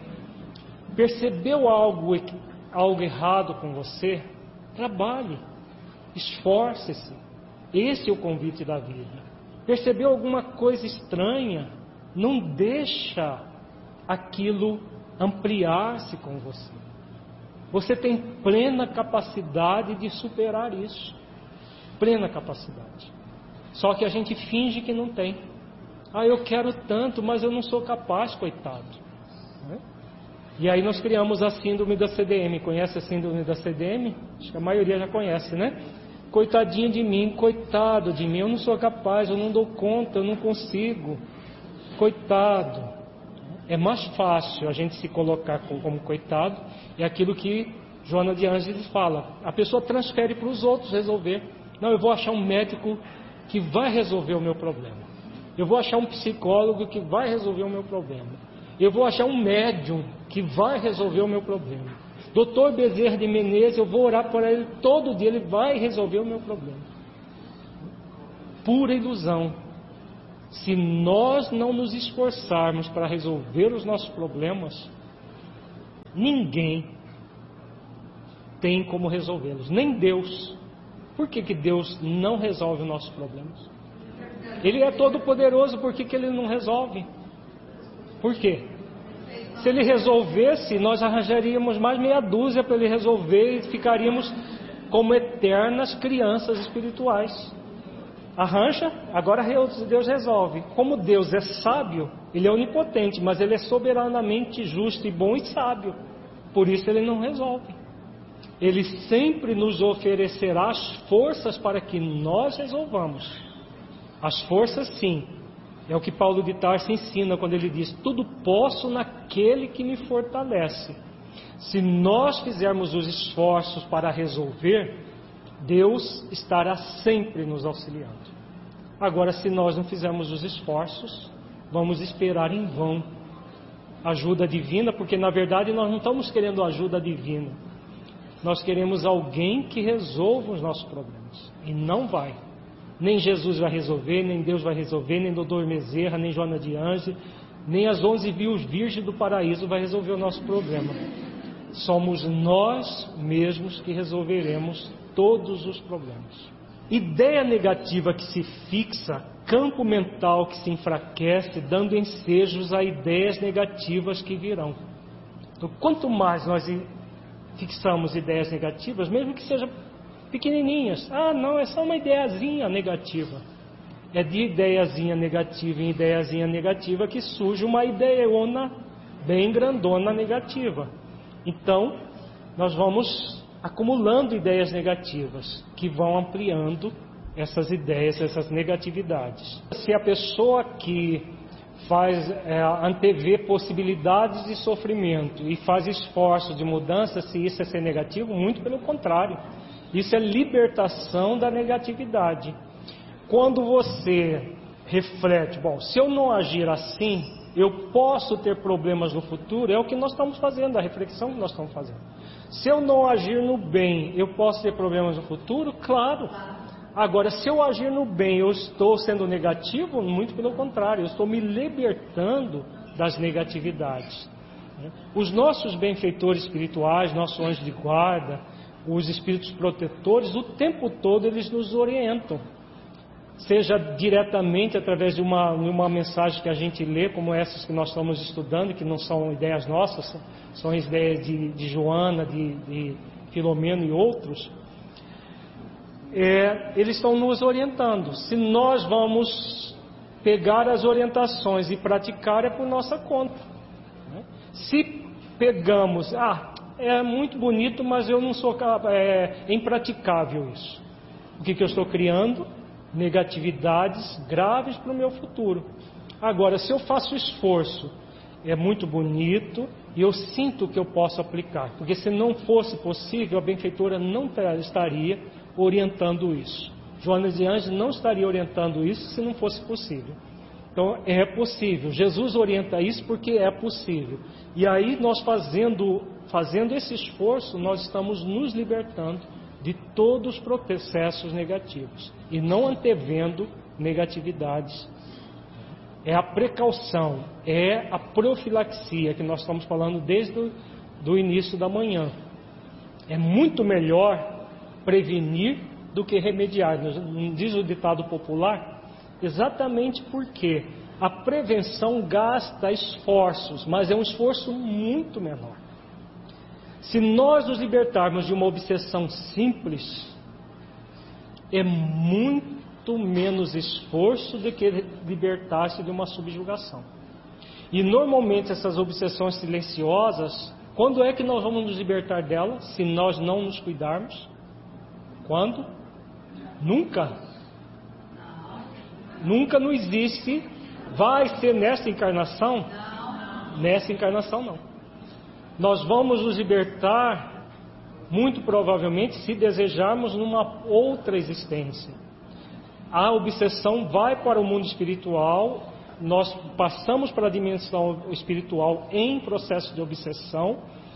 percebeu algo, algo errado com você? Trabalhe, esforce-se. Esse é o convite da vida. Percebeu alguma coisa estranha? Não deixa aquilo ampliar-se com você. Você tem plena capacidade de superar isso. Plena capacidade. Só que a gente finge que não tem. Ah, eu quero tanto, mas eu não sou capaz, coitado. Né? E aí nós criamos a síndrome da C D M. Conhece a síndrome da C D M? Acho que a maioria já conhece, né? Coitadinho de mim, coitado de mim, eu não sou capaz, eu não dou conta, eu não consigo. Coitado. É mais fácil a gente se colocar como coitado. É aquilo que Joana de Ângeles fala. A pessoa transfere para os outros resolver. Não, eu vou achar um médico que vai resolver o meu problema. Eu vou achar um psicólogo que vai resolver o meu problema. Eu vou achar um médium que vai resolver o meu problema. doutor Bezerra de Menezes, eu vou orar por ele todo dia, ele vai resolver o meu problema. Pura ilusão. Se nós não nos esforçarmos para resolver os nossos problemas, ninguém tem como resolvê-los, nem Deus. Por que que Deus não resolve os nossos problemas? Ele é todo poderoso, por que que Ele não resolve? Por quê? Se Ele resolvesse, nós arranjaríamos mais meia dúzia para Ele resolver e ficaríamos como eternas crianças espirituais. Arranja, agora Deus resolve. Como Deus é sábio, Ele é onipotente, mas Ele é soberanamente justo e bom e sábio. Por isso Ele não resolve. Ele sempre nos oferecerá as forças para que nós resolvamos. As forças, sim. É o que Paulo de Tarso ensina quando ele diz: tudo posso naquele que me fortalece. Se nós fizermos os esforços para resolver, Deus estará sempre nos auxiliando. Agora, se nós não fizermos os esforços, vamos esperar em vão ajuda divina, porque na verdade nós não estamos querendo ajuda divina. Nós queremos alguém que resolva os nossos problemas. E não vai. Nem Jesus vai resolver, nem Deus vai resolver, nem doutor Bezerra, nem Joana de Anjos, nem as onze virgens do paraíso vai resolver o nosso problema. Somos nós mesmos que resolveremos todos os problemas. Ideia negativa que se fixa, campo mental que se enfraquece, dando ensejos a ideias negativas que virão. Então, quanto mais nós fixamos ideias negativas, mesmo que sejam pequenininhas, ah, não, é só uma ideiazinha negativa. É de ideiazinha negativa em ideiazinha negativa que surge uma ideiona bem grandona negativa. Então, nós vamos acumulando ideias negativas que vão ampliando essas ideias, essas negatividades. Se a pessoa que faz é, antever possibilidades de sofrimento e faz esforços de mudança, se isso é ser negativo, muito pelo contrário. Isso é libertação da negatividade. Quando você reflete, bom, se eu não agir assim, eu posso ter problemas no futuro, é o que nós estamos fazendo, a reflexão que nós estamos fazendo. Se eu não agir no bem, eu posso ter problemas no futuro? Claro. Agora, se eu agir no bem, eu estou sendo negativo? Muito pelo contrário, eu estou me libertando das negatividades. Os nossos benfeitores espirituais, nossos anjos de guarda, os espíritos protetores, o tempo todo eles nos orientam. Seja diretamente através de uma, uma mensagem que a gente lê, como essas que nós estamos estudando, que não são ideias nossas, são ideias de, de Joana, de, de Filomeno e outros. É, eles estão nos orientando. Se nós vamos pegar as orientações e praticar, é por nossa conta. Se pegamos, ah, é muito bonito, mas eu não sou, é, é impraticável isso. O que, que eu estou criando? Negatividades graves para o meu futuro. Agora, se eu faço esforço, é muito bonito e eu sinto que eu posso aplicar, porque se não fosse possível, a benfeitora não estaria orientando isso. Joana de Anjos não estaria orientando isso se não fosse possível. Então é possível. Jesus orienta isso porque é possível. E aí nós fazendo, fazendo esse esforço, nós estamos nos libertando de todos os processos negativos e não antevendo negatividades. É a precaução, é a profilaxia que nós estamos falando desde o do início da manhã. É muito melhor prevenir do que remediar. Diz o ditado popular, exatamente porque a prevenção gasta esforços, mas é um esforço muito menor. Se nós nos libertarmos de uma obsessão simples, é muito menos esforço do que libertar-se de uma subjugação. E normalmente essas obsessões silenciosas, quando é que nós vamos nos libertar delas? Se nós não nos cuidarmos? Quando? Nunca. Nunca não existe. Vai ser nessa encarnação? Nessa encarnação não. Nós vamos nos libertar, muito provavelmente, se desejarmos, numa outra existência. A obsessão vai para o mundo espiritual, nós passamos para a dimensão espiritual em processo de obsessão,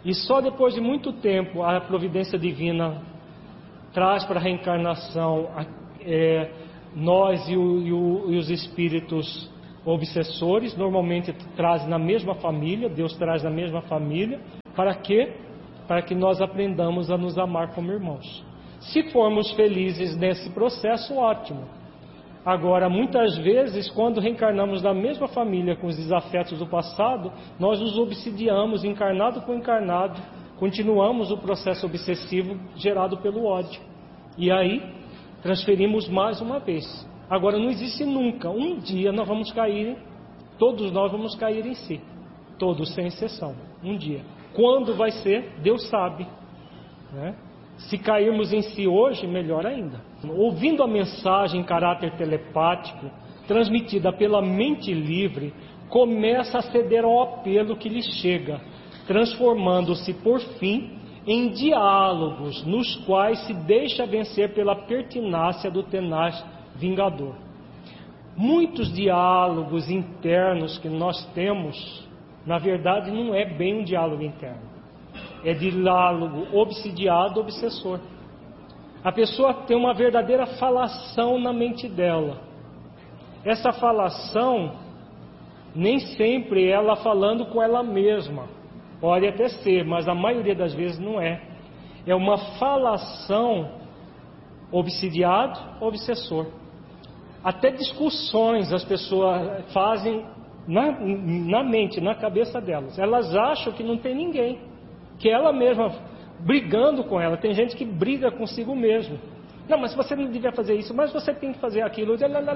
E só depois de muito tempo a providência divina traz para a reencarnação é, nós e, o, e, o, e os espíritos obsessores, normalmente trazem na mesma família, Deus traz na mesma família, para quê? Para que nós aprendamos a nos amar como irmãos. Se formos felizes nesse processo, ótimo. Agora, muitas vezes, quando reencarnamos na mesma família com os desafetos do passado, nós nos obsidiamos, encarnado com encarnado, continuamos o processo obsessivo gerado pelo ódio. E aí, transferimos mais uma vez. Agora, não existe nunca. Um dia nós vamos cair, todos nós vamos cair em si. Todos, sem exceção. Um dia. Quando vai ser, Deus sabe. Né? Se cairmos em si hoje, melhor ainda. Ouvindo a mensagem em caráter telepático, transmitida pela mente livre, começa a ceder ao apelo que lhe chega, transformando-se, por fim, em diálogos nos quais se deixa vencer pela pertinácia do tenaz vingador. Muitos diálogos internos que nós temos, na verdade, não é bem um diálogo interno. É diálogo obsidiado-obsessor. A pessoa tem uma verdadeira falação na mente dela. Essa falação, nem sempre é ela falando com ela mesma. Pode até ser, mas a maioria das vezes não é. É uma falação obsidiado-obsessor. Até discussões as pessoas fazem na, na mente, na cabeça delas. Elas acham que não tem ninguém, que ela mesma brigando com ela. Tem gente que briga consigo mesmo. Não, mas você não devia fazer isso, mas você tem que fazer aquilo.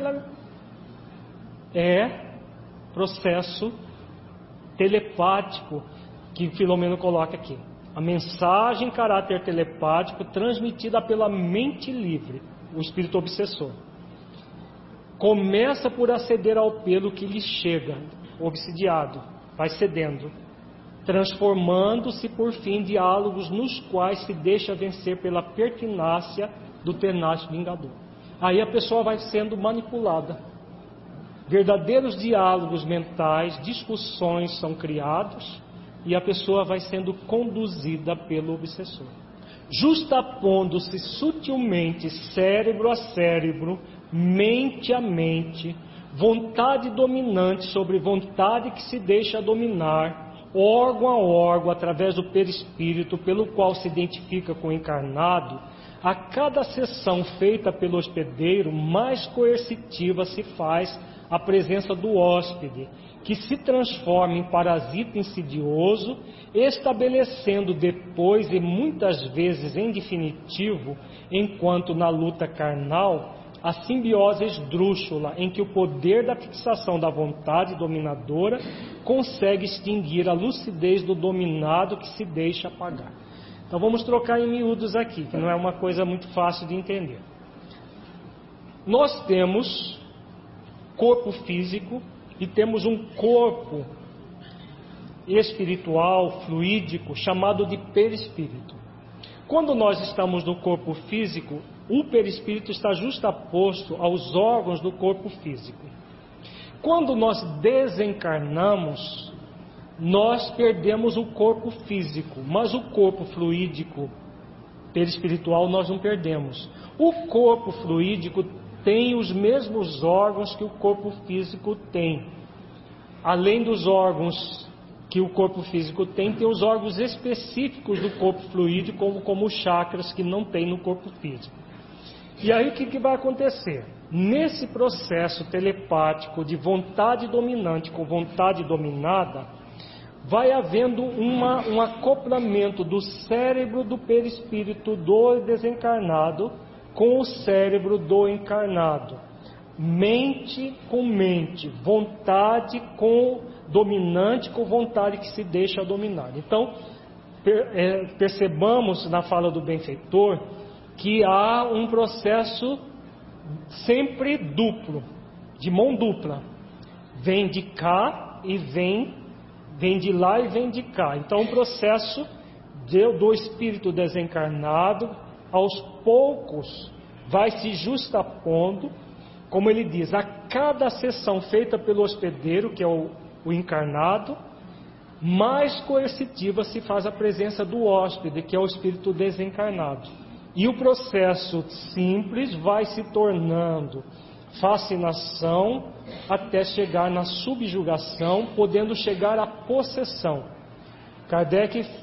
É processo telepático que Filomeno coloca aqui. A mensagem em caráter telepático transmitida pela mente livre, o espírito obsessor. Começa por aceder ao apelo que lhe chega, obsidiado, vai cedendo, transformando-se por fim em diálogos nos quais se deixa vencer pela pertinácia do tenaz vingador. Aí a pessoa vai sendo manipulada. Verdadeiros diálogos mentais, discussões são criados e a pessoa vai sendo conduzida pelo obsessor. Justapondo-se sutilmente cérebro a cérebro, mente a mente, vontade dominante sobre vontade que se deixa dominar, órgão a órgão, através do perispírito, pelo qual se identifica com o encarnado, a cada sessão feita pelo hospedeiro, mais coercitiva se faz a presença do hóspede, que se transforma em parasita insidioso, estabelecendo depois e muitas vezes em definitivo, enquanto na luta carnal, a simbiose esdrúxula, em que o poder da fixação da vontade dominadora consegue extinguir a lucidez do dominado que se deixa apagar. Então vamos trocar em miúdos aqui, que não é uma coisa muito fácil de entender. Nós temos corpo físico e temos um corpo espiritual, fluídico, chamado de perispírito. Quando nós estamos no corpo físico, o perispírito está justaposto aos órgãos do corpo físico. Quando nós desencarnamos, nós perdemos o corpo físico, mas o corpo fluídico, perispiritual, nós não perdemos. O corpo fluídico tem os mesmos órgãos que o corpo físico tem. Além dos órgãos que o corpo físico tem, tem os órgãos específicos do corpo fluídico, como, como os chakras que não tem no corpo físico. E aí o que, que vai acontecer? Nesse processo telepático de vontade dominante com vontade dominada, vai havendo uma, um acoplamento do cérebro do perispírito do desencarnado com o cérebro do encarnado. Mente com mente, vontade com dominante com vontade que se deixa dominar. Então, per, é, percebamos na fala do benfeitor que há um processo sempre duplo, de mão dupla. Vem de cá e vem, vem de lá e vem de cá. Então, o processo de, do espírito desencarnado, aos poucos, vai se justapondo, como ele diz, a cada sessão feita pelo hospedeiro, que é o, o encarnado, mais coercitiva se faz a presença do hóspede, que é o espírito desencarnado. E o processo simples vai se tornando fascinação até chegar na subjugação, podendo chegar à possessão. Kardec